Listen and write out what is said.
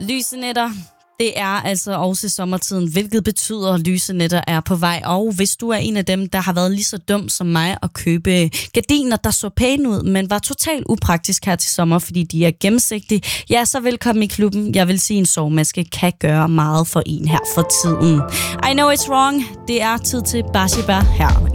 Lysenætter, det er altså også sommertiden, hvilket betyder, at lysenætter er på vej. Og hvis du er en af dem, der har været lige så dum som mig at købe gardiner, der så pæne ud, men var totalt upraktisk her til sommer, fordi de er gennemsigtige, ja, så velkommen i klubben. Jeg vil sige, en sovemaske kan gøre meget for en her for tiden. I know it's wrong. Det er tid til Bashiba her